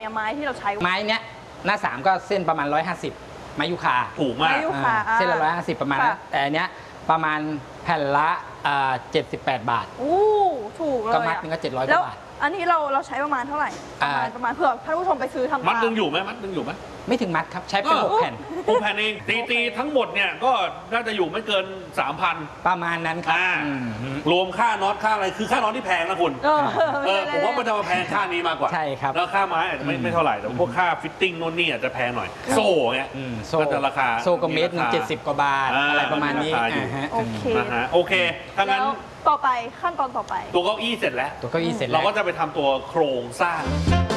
ไม้ที่เราใช้ไม้เนี้ยหน้า3ก็เส้นประมาณ150ไม้ยูคาถูกมากเส้นละ150ประมาณนั้นแต่อันเนี้ยประมาณแผ่นละ78 บาทอู้ถูกเลยก็มัดนึงก็700 กว่าบาทอันนี้เราใช้ประมาณเท่าไหร่ประมาณเผื่อท่านผู้ชมไปซื้อทำมัดนึงอยู่ไหมมัดนึงอยู่ไหมไม่ถึงมัดครับใช้เป็น6 แผ่น 6 แผ่นเองตีทั้งหมดเนี่ยก็น่าจะอยู่ไม่เกิน 3,000 ประมาณนั้นครับรวมค่าน็อตค่าอะไรคือค่าน็อตที่แพงนะคุณผมว่ามันจะมาแพงค่านี้มากกว่าใช่ครับแล้วค่าไม้อาจจะไม่เท่าไหร่แต่พวกค่าฟิตติ้งนู่นนี่อาจจะแพงหน่อยโซ่เนี่ยก็จะราคาโซ่ก็เมตร70 กว่าบาทอะไรประมาณนี้โอเคถ้างั้นต่อไปขั้นตอนต่อไปตัวเก้าอี้เสร็จแล้วตัวเก้าอี้เสร็จแล้วเราก็จะไปทำตัวโครงสร้าง